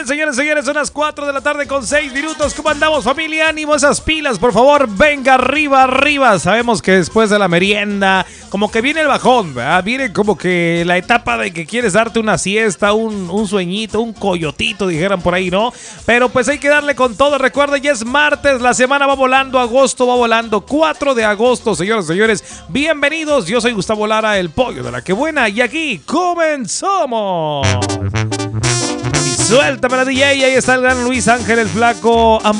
Bien, señores, son las 4 de la tarde con 6 minutos. ¿Cómo andamos, familia? Ánimo, esas pilas, por favor. Venga, arriba. Sabemos que después de la merienda, como que viene el bajón, ¿verdad? Viene como que la etapa de que quieres darte una siesta, un sueñito, un coyotito, dijeran por ahí, ¿no? Pero pues hay que darle con todo. Recuerden, ya es martes, la semana va volando, agosto va volando. 4 de agosto, señores. Bienvenidos, yo soy Gustavo Lara, el pollo de la que buena. Y aquí comenzamos. Y suéltame la DJ, ahí está el gran Luis Ángel, el flaco